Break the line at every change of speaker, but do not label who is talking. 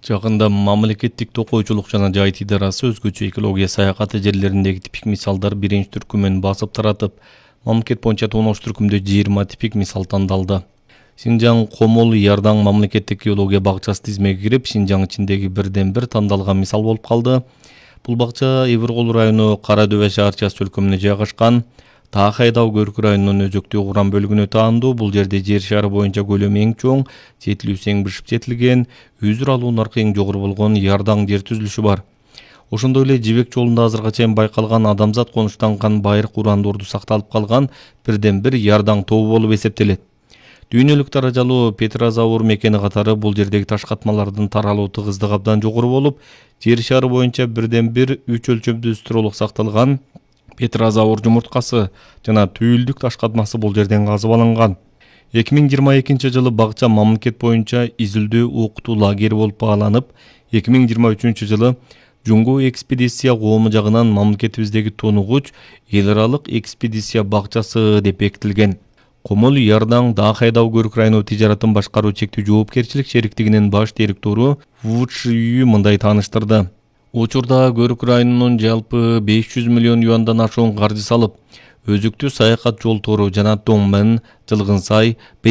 Жакында мамлекеттик токойчулук жана жайыт идарасы өзгөчө экология саякаты жерлериндеги типик мисалдар биринчи түркүмөн басып таратып, мамлекет боюнча 9 түркүмдө 20 типик мисал тандалды. Синжаң Комол Ярдаң мамлекеттик геология бакчасы тизмеге кирип, Синжаң ичиндеги бирден бир тандалган мисал болуп калды. Бул бакча Ибиркул району Кара Дөбө шаарчасы өлкөмүнө жайгашкан. Таахайдау Көрүк районунун өзөктүү Курам бөлүгүнө таандуу. Бул жерде жер шары боюнча көлөмү эң чоң, жетилүүсү эң бышып жетилген, үзүр алуу наркы эң жогору болгон Ярдаң жер түзүлүшү бар. Ошондой эле Жибек жолунда азыркыга чейин байкалган адамзат конуштанган байыркы урандуу орду сакталып калган бирден бир Ярдаң тобу болуп эсептелет. Дүйнөлүк даражалуу Петрозавр мекени катары бул жердеги таш катмалардын таралуу тыгыздыгы абдан жогору болуп, жер шары боюнча бирден бир 3 өлчөмдүү стролок сакталган Петрозавр жумурткасы жана түйүлдүк таш катмасы бул жерден казып алынган. 2022 жылы бакча мамлекет боюнча изилдөө окутуу лагери болуп бааланып, 2023 жылы Жуңгу экспедиция коому жагынан мамлекетибиздеги тунугуч эл аралык экспедиция бакчасы деп бекитилген. Комол Ярдаң Таахайдау Көрүк району тижаратын башкаруу чектүү жоопкерчилик шериктигинин баш директору Вучи мындай тааныштырды. Учурда Көрүк районунун жалпы 500 миллион юандан ашуун каржы салып, өзүктүү саякат жолтору жана Томмен, Жылгын сай,